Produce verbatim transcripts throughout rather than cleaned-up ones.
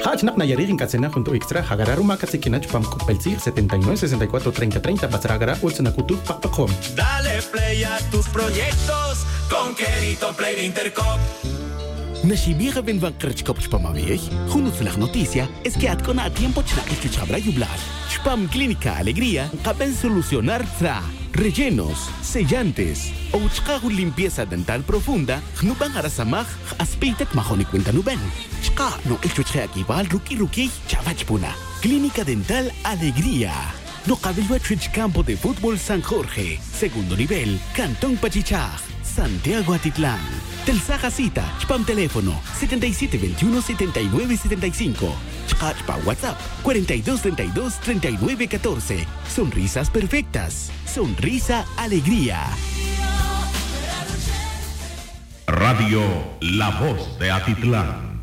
Hach nak nayaririn katsena junto extra hagararuma katsikina chupam kupelsi setenta y nueve sesenta y cuatro treinta treinta basaragara ulsanakutu pakpakom. Dale play a tus proyectos con Querito Play de Intercop. Nashibira ben van krchkop chpamavich, junut la noticia es que atkona a tiempo chna chuchabra yublar. Chpam Clínica Alegría, caben solucionar tra rellenos, sellantes, o chkagu limpieza dental profunda, nuban arasamaj, aspeitek majoni cuenta nuben. Chka no echuche aquí val ruki ruki chavachpuna. Clínica Dental Alegría. No cabello Twitch Campo de Fútbol San Jorge, segundo nivel, Cantón Pachichaj, Santiago Atitlán. Telsaja cita, chpam teléfono setenta y siete veintiuno setenta y nueve setenta y cinco. Chpa WhatsApp cuarenta y dos treinta y dos treinta y nueve catorce. Sonrisas perfectas. Sonrisa Alegría. Radio La Voz de Atitlán.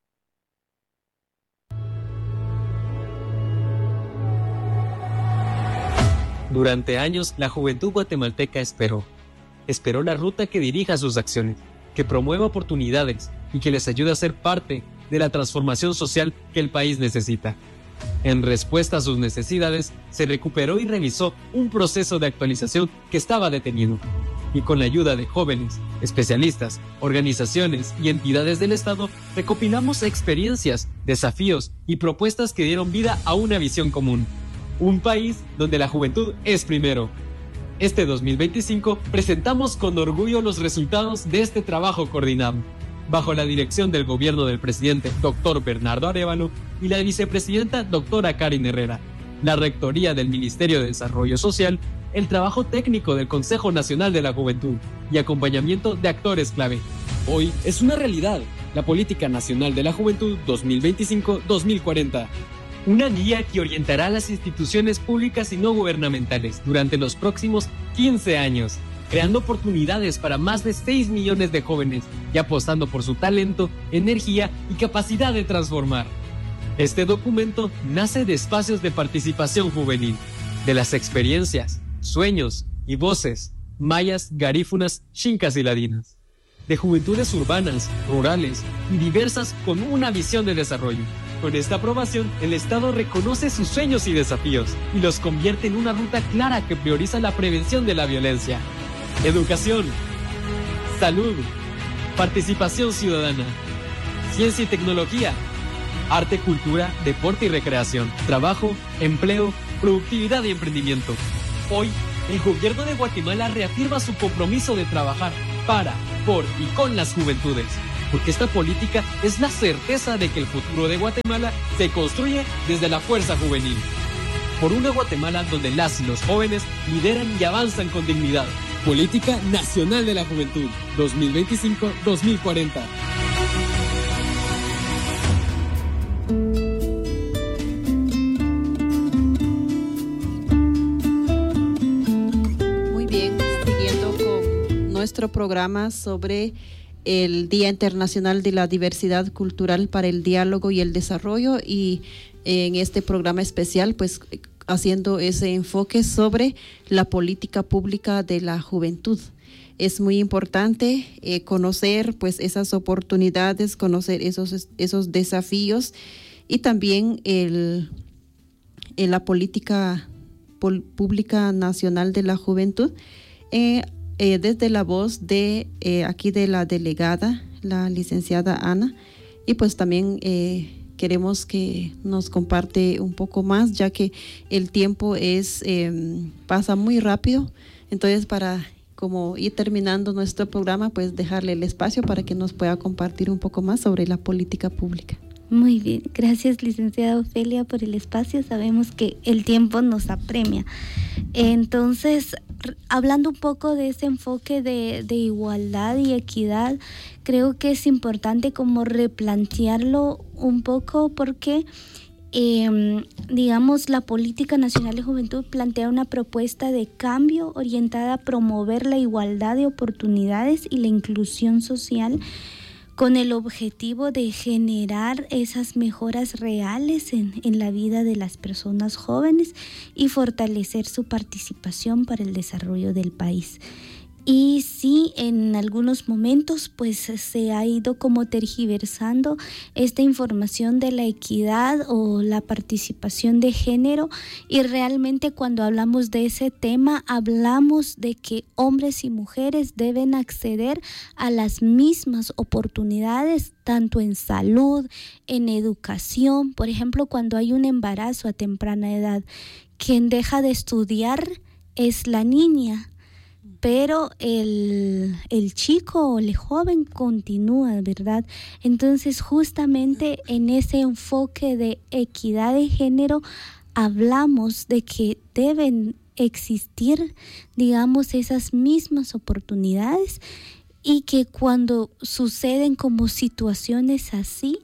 Durante años, la juventud guatemalteca esperó. Esperó la ruta que dirija sus acciones, que promueva oportunidades y que les ayude a ser parte de la transformación social que el país necesita. En respuesta a sus necesidades, se recuperó y revisó un proceso de actualización que estaba detenido. Y con la ayuda de jóvenes, especialistas, organizaciones y entidades del Estado, recopilamos experiencias, desafíos y propuestas que dieron vida a una visión común. Un país donde la juventud es primero. Este dos mil veinticinco presentamos con orgullo los resultados de este trabajo coordinado, bajo la dirección del gobierno del presidente doctor Bernardo Arévalo y la vicepresidenta doctora Karen Herrera, la rectoría del Ministerio de Desarrollo Social, el trabajo técnico del Consejo Nacional de la Juventud y acompañamiento de actores clave. Hoy es una realidad la Política Nacional de la Juventud dos mil veinticinco dos mil cuarenta. Una guía que orientará a las instituciones públicas y no gubernamentales durante los próximos quince años, creando oportunidades para más de seis millones de jóvenes y apostando por su talento, energía y capacidad de transformar. Este documento nace de espacios de participación juvenil, de las experiencias, sueños y voces mayas, garífunas, xincas y ladinas, de juventudes urbanas, rurales y diversas con una visión de desarrollo. Con esta aprobación, el Estado reconoce sus sueños y desafíos y los convierte en una ruta clara que prioriza la prevención de la violencia, educación, salud, participación ciudadana, ciencia y tecnología, arte, cultura, deporte y recreación, trabajo, empleo, productividad y emprendimiento. Hoy, el gobierno de Guatemala reafirma su compromiso de trabajar para, por y con las juventudes, porque esta política es la certeza de que el futuro de Guatemala se construye desde la fuerza juvenil. Por una Guatemala donde las y los jóvenes lideran y avanzan con dignidad. Política Nacional de la Juventud dos mil veinticinco dos mil cuarenta. Muy bien, siguiendo con nuestro programa sobre el Día Internacional de la Diversidad Cultural para el Diálogo y el Desarrollo, y en este programa especial pues haciendo ese enfoque sobre la política pública de la juventud. Es muy importante eh, conocer pues esas oportunidades, conocer esos, esos desafíos y también el, el, la política pol, pública nacional de la juventud eh, Eh, desde la voz de eh, aquí de la delegada, la licenciada Ana, y pues también eh, queremos que nos comparte un poco más, ya que el tiempo es eh, pasa muy rápido. Entonces, para como ir terminando nuestro programa, pues dejarle el espacio para que nos pueda compartir un poco más sobre la política pública. Muy bien, gracias licenciada Ofelia por el espacio. Sabemos que el tiempo nos apremia. Entonces, hablando un poco de ese enfoque de, de igualdad y equidad, creo que es importante como replantearlo un poco porque, eh, digamos, la Política Nacional de Juventud plantea una propuesta de cambio orientada a promover la igualdad de oportunidades y la inclusión social, con el objetivo de generar esas mejoras reales en, en la vida de las personas jóvenes y fortalecer su participación para el desarrollo del país. Y sí, en algunos momentos pues se ha ido como tergiversando esta información de la equidad o la participación de género, y realmente cuando hablamos de ese tema hablamos de que hombres y mujeres deben acceder a las mismas oportunidades tanto en salud, en educación. Por ejemplo, cuando hay un embarazo a temprana edad, quien deja de estudiar es la niña, pero el, el chico o el joven continúa, ¿verdad? Entonces, justamente en ese enfoque de equidad de género, hablamos de que deben existir, digamos, esas mismas oportunidades, y que cuando suceden como situaciones así,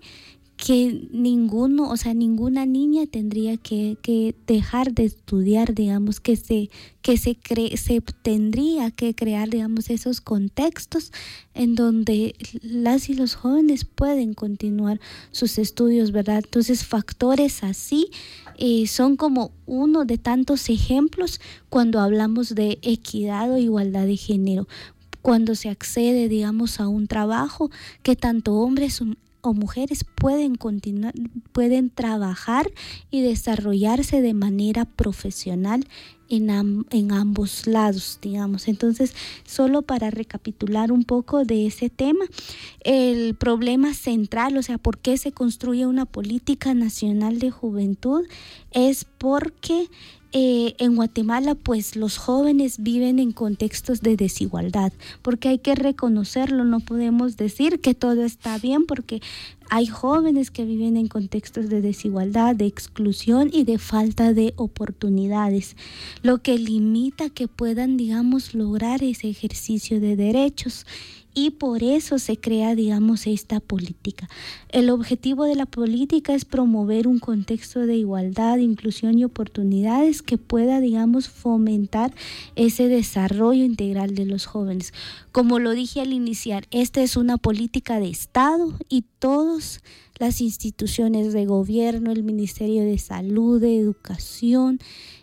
que ninguno, o sea, ninguna niña tendría que, que dejar de estudiar, digamos, que se que se cre, se tendría que crear, digamos, esos contextos en donde las y los jóvenes pueden continuar sus estudios, ¿verdad? Entonces, factores así eh, son como uno de tantos ejemplos cuando hablamos de equidad o igualdad de género. Cuando se accede, digamos, a un trabajo que tanto hombres o mujeres pueden continuar, pueden trabajar y desarrollarse de manera profesional en, am, en ambos lados, digamos. Entonces, solo para recapitular un poco de ese tema, el problema central, o sea, ¿por qué se construye una política nacional de juventud? Es porque Eh, en Guatemala pues los jóvenes viven en contextos de desigualdad, porque hay que reconocerlo, no podemos decir que todo está bien, porque hay jóvenes que viven en contextos de desigualdad, de exclusión y de falta de oportunidades, lo que limita que puedan, digamos, lograr ese ejercicio de derechos. Y por eso se crea, digamos, esta política. El objetivo de la política es promover un contexto de igualdad, inclusión y oportunidades que pueda, digamos, fomentar ese desarrollo integral de los jóvenes. Como lo dije al iniciar, esta es una política de Estado y todas las instituciones de gobierno, el Ministerio de Salud, de Educación,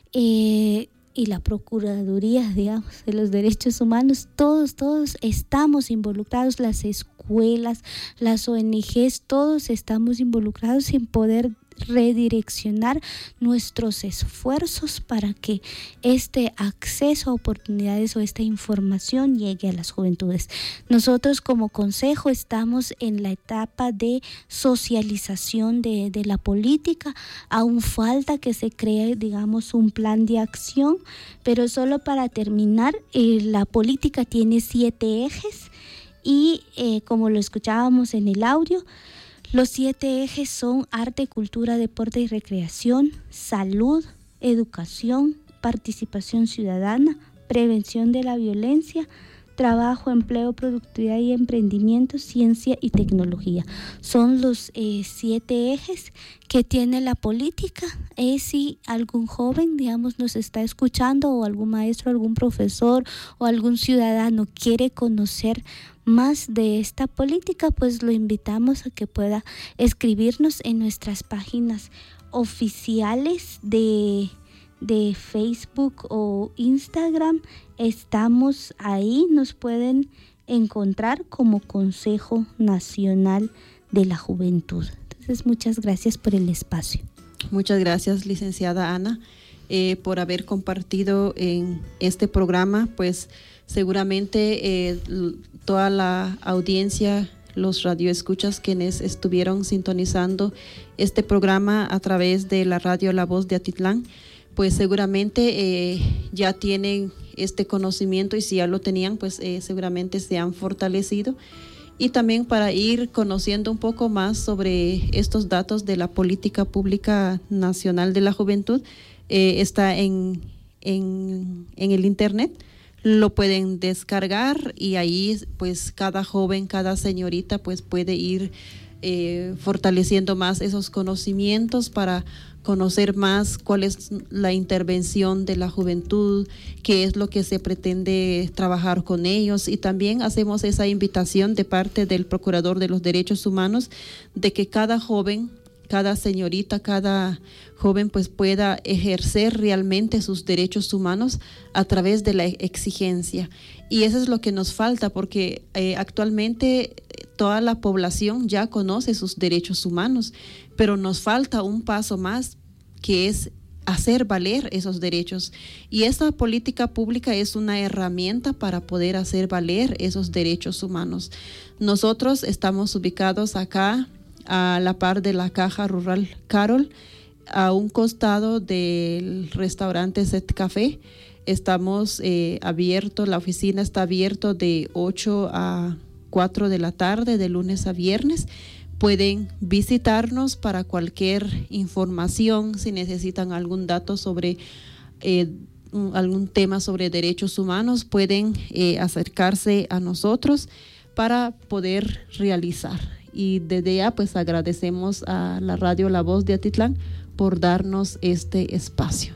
eh, y la Procuraduría, digamos, de los Derechos Humanos, todos, todos estamos involucrados, las escuelas, las O N Ges, todos estamos involucrados en poder redireccionar nuestros esfuerzos para que este acceso a oportunidades o esta información llegue a las juventudes. Nosotros como consejo estamos en la etapa de socialización de, de la política. Aún falta que se cree, digamos, un plan de acción, pero solo para terminar, eh, la política tiene siete ejes y eh, como lo escuchábamos en el audio, los siete ejes son arte, cultura, deporte y recreación, salud, educación, participación ciudadana, prevención de la violencia, trabajo, empleo, productividad y emprendimiento, ciencia y tecnología. Son los eh, siete ejes que tiene la política. Eh, si algún joven, digamos, nos está escuchando, o algún maestro, algún profesor o algún ciudadano quiere conocer más de esta política, pues lo invitamos a que pueda escribirnos en nuestras páginas oficiales de, de Facebook o Instagram. Estamos ahí, nos pueden encontrar como Consejo Nacional de la Juventud. Entonces, muchas gracias por el espacio. Muchas gracias, licenciada Ana, eh, por haber compartido en este programa. Pues seguramente eh, toda la audiencia, los radioescuchas quienes estuvieron sintonizando este programa a través de la radio La Voz de Atitlán, pues seguramente eh, ya tienen este conocimiento, y si ya lo tenían, pues eh, seguramente se han fortalecido. Y también para ir conociendo un poco más sobre estos datos de la Política Pública Nacional de la Juventud, eh, está en, en, en el internet. Lo pueden descargar y ahí pues cada joven, cada señorita pues puede ir eh, fortaleciendo más esos conocimientos para conocer más cuál es la intervención de la juventud, qué es lo que se pretende trabajar con ellos. Y también hacemos esa invitación de parte del Procurador de los Derechos Humanos de que cada joven, cada señorita, cada joven pues pueda ejercer realmente sus derechos humanos a través de la exigencia. Y eso es lo que nos falta, porque eh, actualmente toda la población ya conoce sus derechos humanos, pero nos falta un paso más, que es hacer valer esos derechos. Y esta política pública es una herramienta para poder hacer valer esos derechos humanos. Nosotros estamos ubicados acá a la par de la Caja Rural Carol, a un costado del restaurante Set Café. Estamos eh, abiertos, la oficina está abierta de ocho a cuatro de la tarde, de lunes a viernes. Pueden visitarnos para cualquier información, si necesitan algún dato sobre eh, un, algún tema sobre derechos humanos, pueden eh, acercarse a nosotros para poder realizar. Y desde ya pues agradecemos a la radio La Voz de Atitlán por darnos este espacio.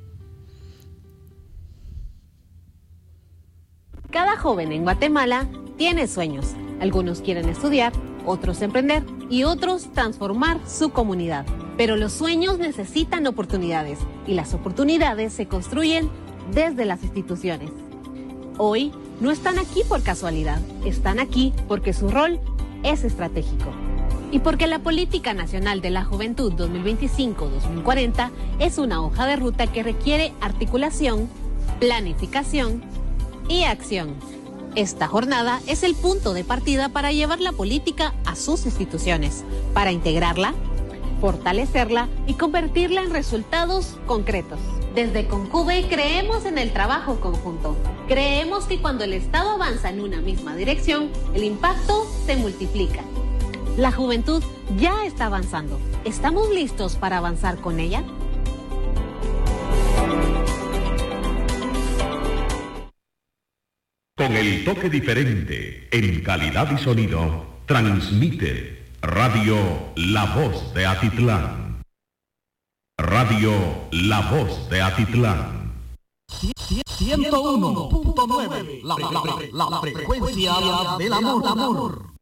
Cada joven en Guatemala tiene sueños. Algunos quieren estudiar, otros emprender y otros transformar su comunidad. Pero los sueños necesitan oportunidades y las oportunidades se construyen desde las instituciones. Hoy no están aquí por casualidad, están aquí porque su rol es estratégico. Y porque la Política Nacional de la Juventud dos mil veinticinco a dos mil cuarenta es una hoja de ruta que requiere articulación, planificación y acción. Esta jornada es el punto de partida para llevar la política a sus instituciones, para integrarla, fortalecerla y convertirla en resultados concretos. Desde Concube creemos en el trabajo conjunto. Creemos que cuando el Estado avanza en una misma dirección, el impacto se multiplica. La juventud ya está avanzando. ¿Estamos listos para avanzar con ella? Con el toque diferente, en calidad y sonido, transmite Radio La Voz de Atitlán. Radio La Voz de Atitlán. ciento uno punto nueve, la, la, la, la frecuencia del amor.